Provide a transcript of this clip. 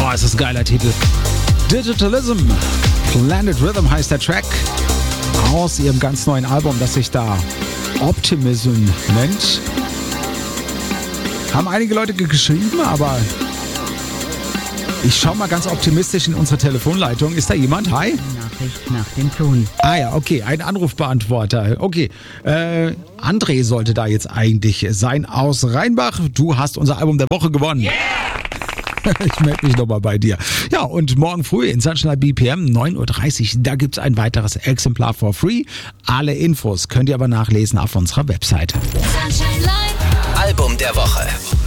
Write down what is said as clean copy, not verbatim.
Boah, ist das ein geiler Titel. Digitalism, Planet Rhythm heißt der Track aus ihrem ganz neuen Album, das sich da Optimism nennt. Haben einige Leute geschrieben, aber ich schaue mal ganz optimistisch in unsere Telefonleitung. Ist da jemand? Hi? Nachricht nach dem Ton. Ah ja, okay, ein Anrufbeantworter. Okay, André sollte da jetzt eigentlich sein aus Rheinbach. Du hast unser Album der Woche gewonnen. Yeah! Ich melde mich nochmal bei dir. Ja, und morgen früh in Sunshine BPM, 9.30 Uhr, da gibt es ein weiteres Exemplar for free. Alle Infos könnt ihr aber nachlesen auf unserer Webseite. Album der Woche.